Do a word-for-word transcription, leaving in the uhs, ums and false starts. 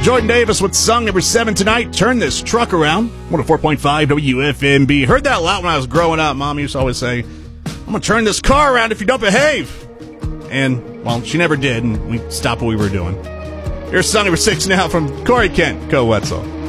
Jordan Davis with song number seven tonight. Turn this truck around. one oh four point five W F M B. Heard that a lot when I was growing up. Mom used to always say, I'm going to turn this car around if you don't behave. And, well, she never did, and we stopped what we were doing. Here's song number six now from Corey Kent, Co Wetzel.